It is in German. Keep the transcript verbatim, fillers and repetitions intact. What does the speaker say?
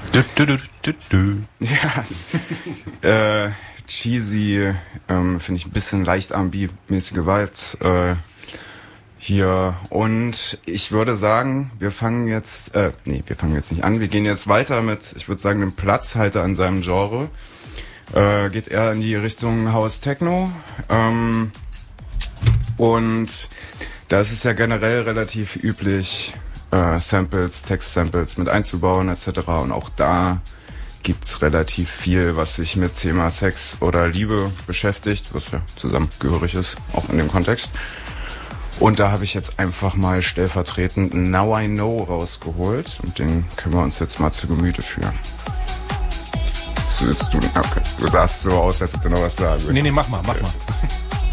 Du, du, du, du, du. Ja. äh, cheesy, ähm, finde ich ein bisschen leicht R and B-mäßige Vibes äh, hier. Und ich würde sagen, wir fangen jetzt, äh, nee, wir fangen jetzt nicht an. Wir gehen jetzt weiter mit, ich würde sagen, dem Platzhalter an seinem Genre. Äh, geht eher in die Richtung House Techno. Ähm, und da ist es ja generell relativ üblich, äh, Samples, Text-Samples mit einzubauen et cetera. Und auch da gibt's relativ viel, was sich mit Thema Sex oder Liebe beschäftigt, was ja zusammengehörig ist, auch in dem Kontext. Und da habe ich jetzt einfach mal stellvertretend Now I Know rausgeholt und den können wir uns jetzt mal zu Gemüte führen. Du, okay. Du sahst so aus, als ob du noch was sagen würdest. Nee, nee, mach mal, mach mal.